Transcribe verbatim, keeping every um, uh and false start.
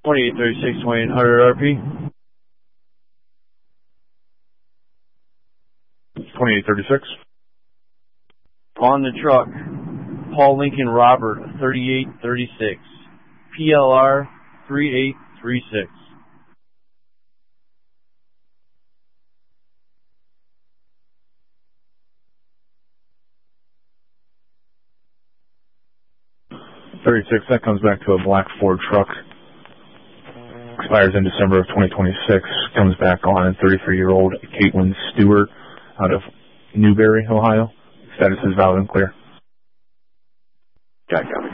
twenty-eight thirty-six, twenty-eight hundred R P. twenty-eight thirty-six. On the truck, Paul Lincoln Robert, thirty-eight thirty-six. P L R three eight three six. thirty-six, that comes back to a black Ford truck. Expires in December of twenty twenty-six. Comes back on a thirty-three-year-old Caitlin Stewart out of Newberry, Ohio. Status is valid and clear. Gotcha.